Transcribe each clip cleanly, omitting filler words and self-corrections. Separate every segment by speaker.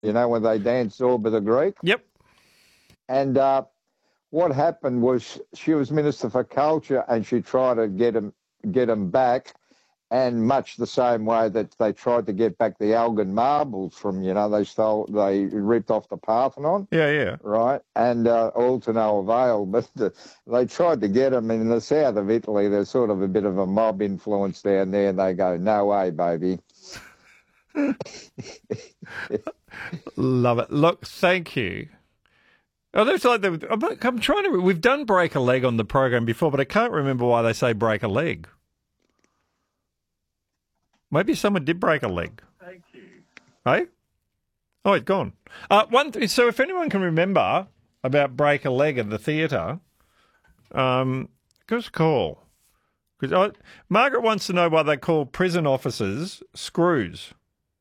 Speaker 1: you know, when they danced Zorba the Greek.
Speaker 2: Yep.
Speaker 1: And what happened was she was Minister for Culture and she tried to get him back, and much the same way that they tried to get back the Elgin marbles from, you know, they ripped off the Parthenon.
Speaker 2: Yeah.
Speaker 1: Right, and all to no avail. But they tried to get them in the south of Italy. There's sort of a bit of a mob influence down there, and they go, no way, baby.
Speaker 2: Love it. Look, thank you. Oh, there's like I'm trying to. We've done break a leg on the program before, but I can't remember why they say break a leg. Maybe someone did break a leg.
Speaker 3: Thank you.
Speaker 2: Hey? Oh, it's gone. So if anyone can remember about break a leg at the theatre, give us a call. Because Margaret wants to know why they call prison officers screws.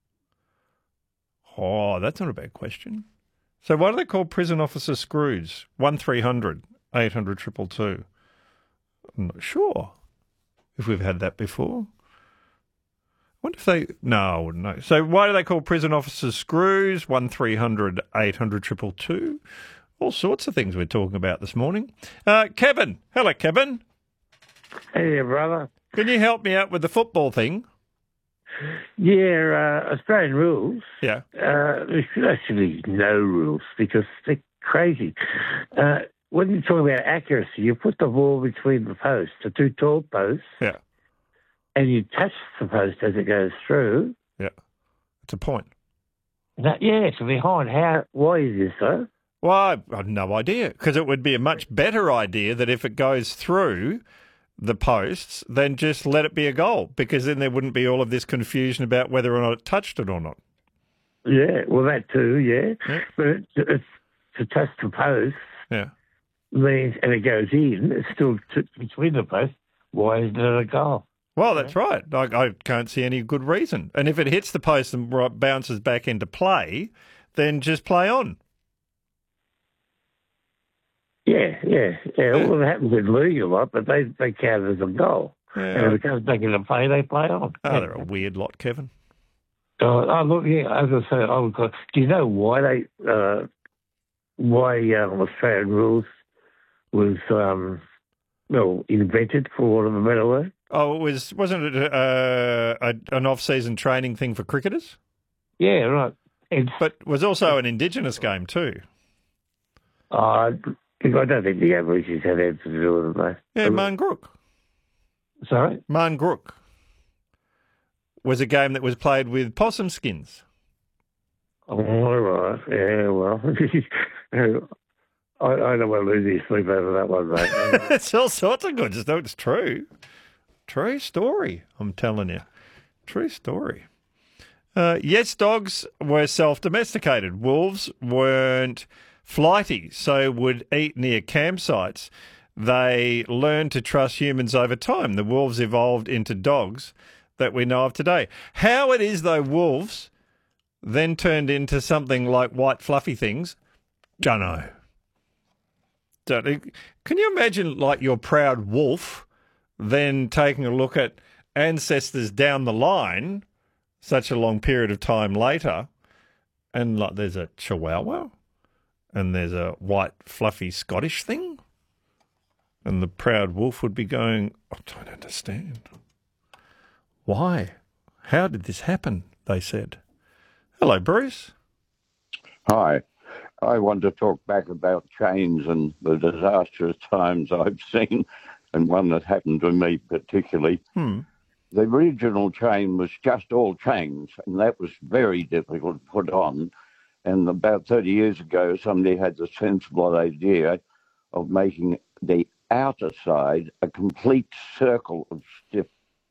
Speaker 2: Oh, that's not a bad question. So why do they call prison officers screws? 1300 800 222. I'm not sure if we've had that before. I wonder if they... No, I wouldn't know. So why do they call prison officers screws? 1300 800 222. All sorts of things we're talking about this morning. Kevin. Hello, Kevin.
Speaker 3: Hey, brother.
Speaker 2: Can you help me out with the football thing?
Speaker 3: Yeah, Australian rules.
Speaker 2: Yeah.
Speaker 3: There should actually be no rules because they're crazy. When you're talking about accuracy, you put the ball between the posts, the two tall posts.
Speaker 2: Yeah.
Speaker 3: And you touch the post as it goes through.
Speaker 2: Yeah. It's a point.
Speaker 3: Yeah, so behind. Why is this so?
Speaker 2: Well, I have no idea, because it would be a much better idea that if it goes through the posts, then just let it be a goal, because then there wouldn't be all of this confusion about whether or not it touched it or not.
Speaker 3: Yeah, well, that too, yeah. But it's to touch the post means, and it goes in, it's still between the posts. Why is it a goal?
Speaker 2: Well, that's right. I can't see any good reason. And if it hits the post and bounces back into play, then just play on.
Speaker 3: Yeah. Well, it happens in league a lot, but they count it as a goal. Yeah. And if it comes back into play, they play on.
Speaker 2: Oh, they're a weird lot, Kevin.
Speaker 3: Look, yeah, as I say, do you know why Australian rules was invented, for want of a better word?
Speaker 2: Oh, wasn't it an off-season training thing for cricketers?
Speaker 3: Yeah, right.
Speaker 2: But it was also an Indigenous game too.
Speaker 3: I don't think the Aborigines had anything to do with it, mate.
Speaker 2: Yeah, Marngrook.
Speaker 3: Sorry?
Speaker 2: Marngrook was a game that was played with possum skins.
Speaker 3: Oh, all right. Yeah, well, I don't want to lose any sleep over that one, mate.
Speaker 2: It's all sorts of good. Just know it's true. True story, I'm telling you. True story. Yes, dogs were self-domesticated. Wolves weren't flighty, so would eat near campsites. They learned to trust humans over time. The wolves evolved into dogs that we know of today. How it is, though, wolves then turned into something like white fluffy things, dunno. Can you imagine, like, your proud wolf then taking a look at ancestors down the line, such a long period of time later, and like there's a Chihuahua and there's a white fluffy Scottish thing, and the proud wolf would be going, I don't understand. Why? How did this happen? They said. Hello, Bruce.
Speaker 4: Hi. I want to talk back about chains and the disastrous times I've seen, and one that happened to me particularly. The original chain was just all chains, and that was very difficult to put on. And about 30 years ago, somebody had the sensible idea of making the outer side a complete circle of stiff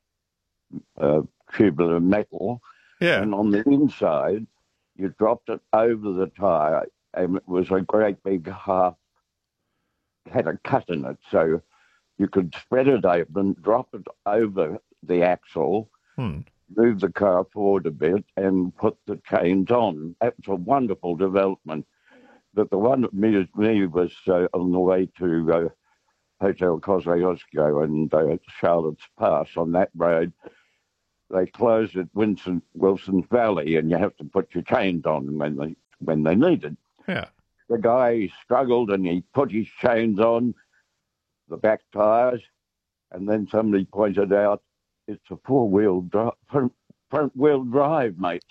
Speaker 4: tubular metal.
Speaker 2: Yeah.
Speaker 4: And on the inside, you dropped it over the tyre, and it was a great big half, had a cut in it, so you could spread it open, drop it over the axle, move the car forward a bit, and put the chains on. That was a wonderful development. But the one that amused me was on the way to Hotel Kosciuszko and Charlotte's Pass on that road. they closed at Wilson's Valley, and you have to put your chains on when they need it.
Speaker 2: Yeah.
Speaker 4: The guy struggled, and he put his chains on the back tyres, and then somebody pointed out it's a front-wheel drive, mate.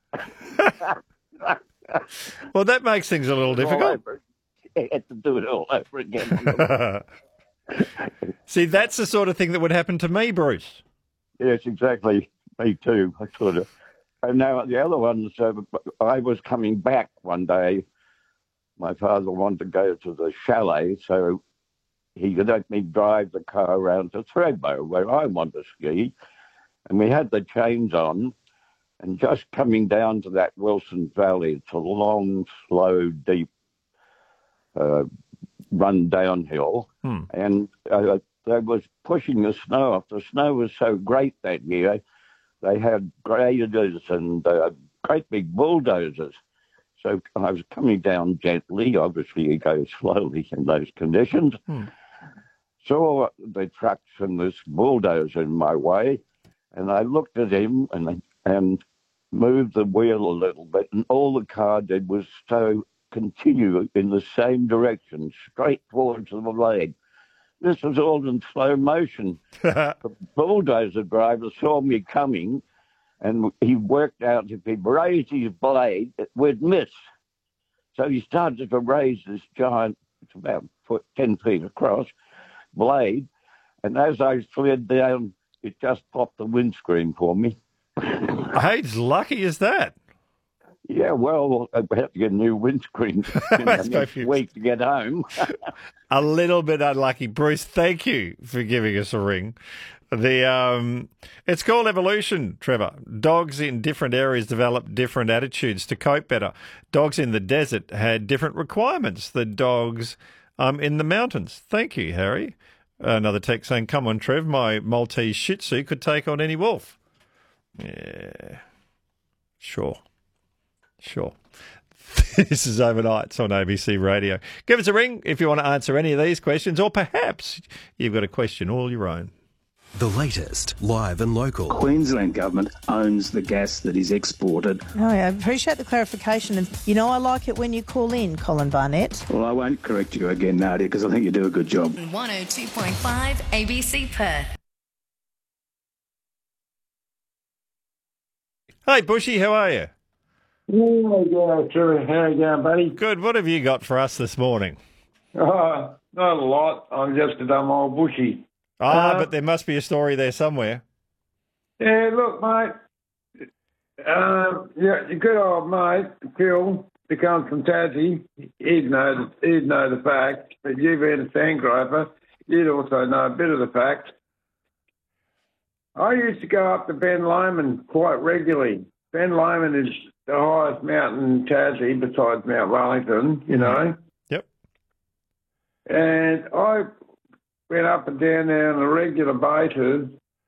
Speaker 2: Well, that makes things a little difficult.
Speaker 4: He had to do it all over again.
Speaker 2: See, that's the sort of thing that would happen to me, Bruce.
Speaker 4: Yes, exactly. Me too. I sort of. And now the other one, so I was coming back one day. My father wanted to go to the chalet, so he could let me drive the car around to Thredbo, where I want to ski. And we had the chains on, and just coming down to that Wilson Valley, it's a long, slow, deep run downhill. And they was pushing the snow off. The snow was so great that year. They had graders and great big bulldozers. So I was coming down gently. Obviously, you go slowly in those conditions. Saw the trucks and this bulldozer in my way, and I looked at him and moved the wheel a little bit, and all the car did was continue in the same direction, straight towards the leg. This was all in slow motion. The bulldozer driver saw me coming, and he worked out if he raised his blade, it would miss. So he started to raise this giant, it's about 10 feet across, blade, and as I slid down, it just popped the windscreen for me.
Speaker 2: Hey, it's lucky as that.
Speaker 4: Yeah, well, I have to get a new windscreen next week to get home.
Speaker 2: A little bit unlucky. Bruce, thank you for giving us a ring. It's called evolution, Trevor. Dogs in different areas develop different attitudes to cope better. Dogs in the desert had different requirements than dogs in the mountains. Thank you, Harry. Another text saying, come on, Trev, my Maltese Shih Tzu could take on any wolf. Yeah, sure. This is Overnights on ABC Radio. Give us a ring if you want to answer any of these questions, or perhaps you've got a question all your own.
Speaker 5: The latest, live and local.
Speaker 6: Queensland Government owns the gas that is exported.
Speaker 7: Oh, yeah, I appreciate the clarification. And, I like it when you call in, Colin Barnett.
Speaker 6: Well, I won't correct you again, Nadia, because I think you do a good job.
Speaker 8: 102.5 ABC Perth.
Speaker 2: Hey, Bushy, how are you?
Speaker 9: Yeah, sure. How you going, buddy?
Speaker 2: Good. What have you got for us this morning?
Speaker 9: Not a lot. I'm just a dumb old Bushy.
Speaker 2: But there must be a story there somewhere.
Speaker 9: Yeah, look, mate. Your good old mate, Phil, who comes from Tassie, he'd know the facts, but you being a sandgroper, you'd also know a bit of the facts. I used to go up to Ben Lomond quite regularly. Ben Lomond is the highest mountain in Tassie besides Mount Wellington,
Speaker 2: Yep.
Speaker 9: And I went up and down there on a regular basis,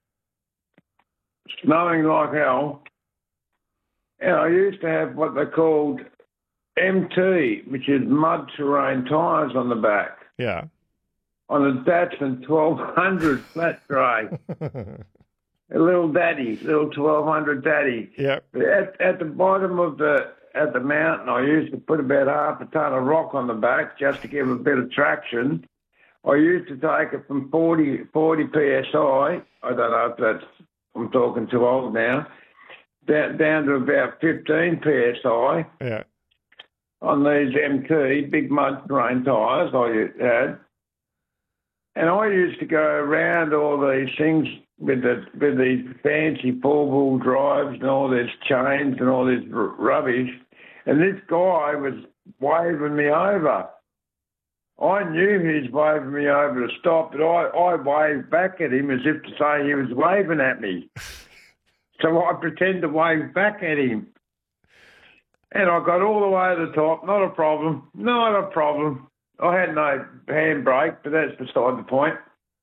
Speaker 9: snowing like hell. And I used to have what they called MT, which is mud terrain tyres on the back.
Speaker 2: Yeah.
Speaker 9: On a Datsun 1200 flat tray. A little 1200 daddy.
Speaker 2: Yep.
Speaker 9: At the bottom of the mountain, I used to put about half a ton of rock on the back just to give a bit of traction. I used to take it from 40 psi. I don't know if I'm talking too old now. Down to about 15 psi.
Speaker 2: Yeah.
Speaker 9: On these MT big mud terrain tyres I had, and I used to go around all these things with these fancy four-wheel drives and all these chains and all this rubbish, and this guy was waving me over. I knew he was waving me over to stop, but I waved back at him as if to say he was waving at me. So I pretend to wave back at him. And I got all the way to the top, not a problem. I had no handbrake, but that's beside the point.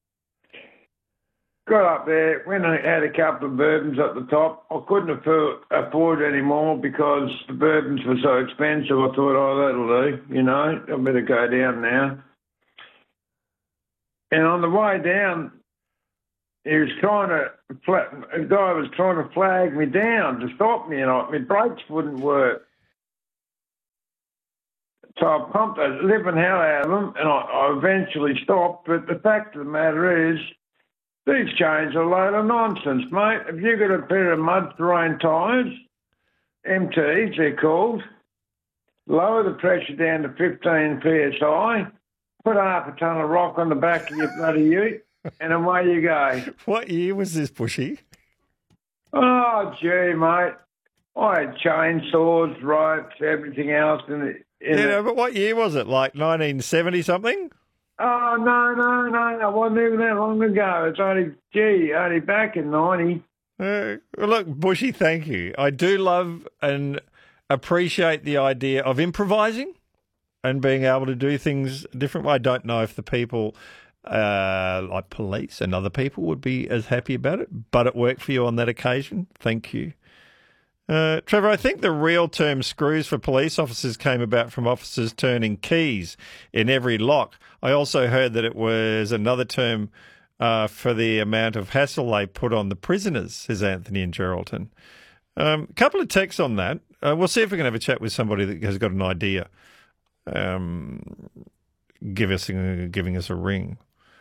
Speaker 9: Got up there, when I had a couple of bourbons at the top, I couldn't afford any more because the bourbons were so expensive. I thought, that'll do, I better go down now. And on the way down, he was a guy was trying to flag me down to stop me, and my brakes wouldn't work. So I pumped the living hell out of them, and I eventually stopped. But the fact of the matter is, these chains are a load of nonsense, mate. If you've got a pair of mud terrain tyres, MTs they're called, lower the pressure down to 15 psi, put half a ton of rock on the back of your bloody ute, and away you go.
Speaker 2: What year was this, Bushy?
Speaker 9: Oh, gee, mate. I had chainsaws, ropes, everything else
Speaker 2: but what year was it? Like 1970 something?
Speaker 9: Oh, no. It wasn't even that long ago. It's only back in 90.
Speaker 2: Well, look, Bushy, thank you. I do love and appreciate the idea of improvising and being able to do things differently. I don't know if the people like police and other people would be as happy about it, but it worked for you on that occasion. Thank you. Trevor, I think the real term screws for police officers came about from officers turning keys in every lock. I also heard that it was another term for the amount of hassle they put on the prisoners, says Anthony in Geraldton. A couple of texts on that. We'll see if we can have a chat with somebody that has got an idea. Giving us a ring.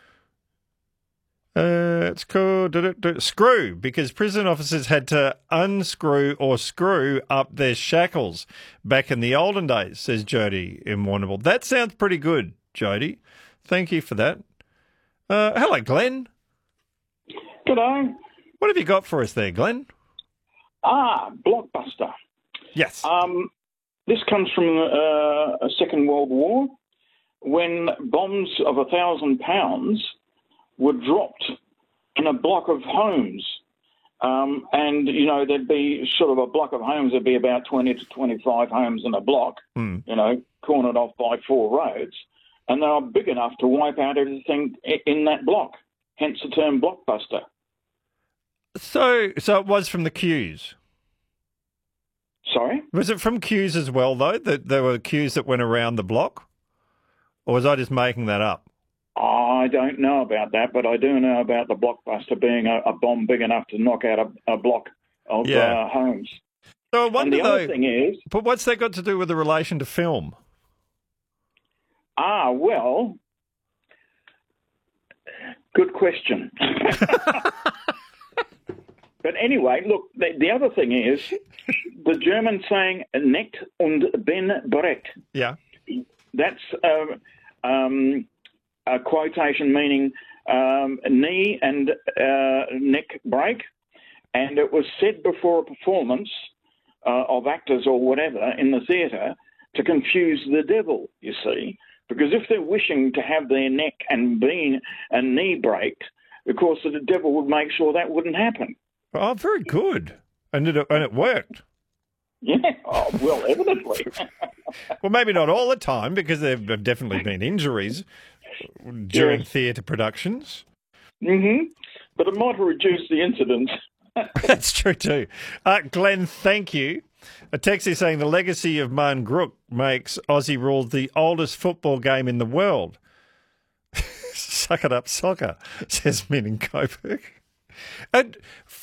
Speaker 2: It's called screw, because prison officers had to unscrew or screw up their shackles back in the olden days, says Jody in Warrnambool. That sounds pretty good, Jody. Thank you for that. Hello, Glenn.
Speaker 10: G'day.
Speaker 2: What have you got for us there, Glenn?
Speaker 10: Blockbuster.
Speaker 2: Yes.
Speaker 10: This comes from a Second World War, when bombs of 1,000 pounds were dropped in a block of homes. And, there'd be sort of a block of homes, there'd be about 20 to 25 homes in a block, cornered off by 4 roads. And they were big enough to wipe out everything in that block, hence the term blockbuster.
Speaker 2: So it was from the queues?
Speaker 10: Sorry?
Speaker 2: Was it from queues as well, though, that there were queues that went around the block? Or was I just making that up?
Speaker 10: I don't know about that, but I do know about the blockbuster being a bomb big enough to knock out a block of homes.
Speaker 2: So I wonder,
Speaker 10: and the other thing is...
Speaker 2: But what's that got to do with the relation to film?
Speaker 10: Well, good question. But anyway, look, the other thing is the German saying "nicht und bin bereit."
Speaker 2: Yeah.
Speaker 10: That's a quotation meaning knee and neck break, and it was said before a performance of actors or whatever in the theatre to confuse the devil, you see, because if they're wishing to have their neck and knee break, of course the devil would make sure that wouldn't happen.
Speaker 2: Oh, very good. And it worked.
Speaker 10: Yeah, well, evidently.
Speaker 2: Well, maybe not all the time, because there have definitely been injuries during theatre productions.
Speaker 10: Mm-hmm. But it might have reduced the incidents.
Speaker 2: That's true too. Glenn, thank you. A text is saying the legacy of Marn Grook makes Aussie rules the oldest football game in the world. Suck it up, soccer, says Min in Coburg. And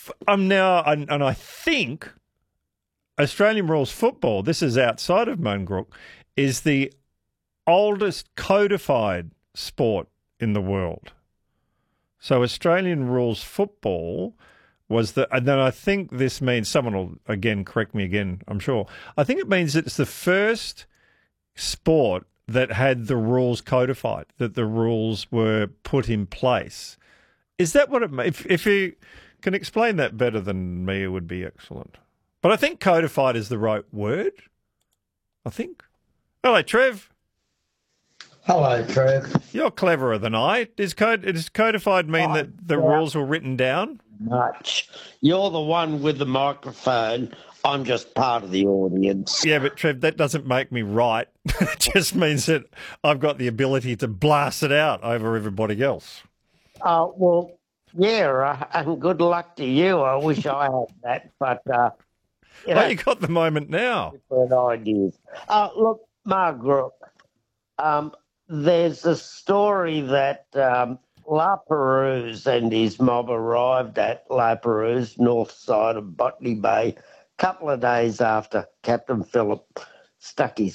Speaker 2: I think Australian rules football, this is outside of Marn Grook, is the oldest codified sport in the world. So Australian rules football was and then I think this means, someone will again correct me again, I'm sure. I think it means it's the first sport that had the rules codified, that the rules were put in place. Is that what it means? If you can explain that better than me, it would be excellent. But I think codified is the right word. I think. Hello, Trev.
Speaker 11: Hello, Trev.
Speaker 2: You're cleverer than I. Does codified mean that the rules were written down?
Speaker 11: Much. You're the one with the microphone. I'm just part of the audience.
Speaker 2: Yeah, but Trev, that doesn't make me right. It just means that I've got the ability to blast it out over everybody else.
Speaker 11: Well, yeah, and good luck to you. I wish I had that, but...
Speaker 2: you got the moment now.
Speaker 11: Different ideas. Look, Margaret, there's a story that La Perouse and his mob arrived at La Perouse, north side of Botany Bay, a couple of days after Captain Phillip stuck his